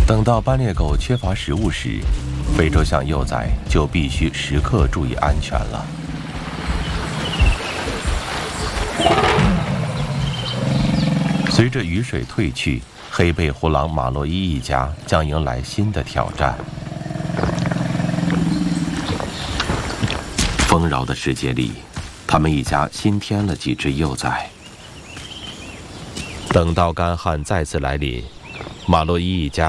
等到斑鬣狗缺乏食物时，非洲象幼崽就必须时刻注意安全了。随着雨水退去，黑背狐狼马洛伊一家将迎来新的挑战。丰饶的世界里，他们一家新添了几只幼崽。等到干旱再次来临，马洛伊一家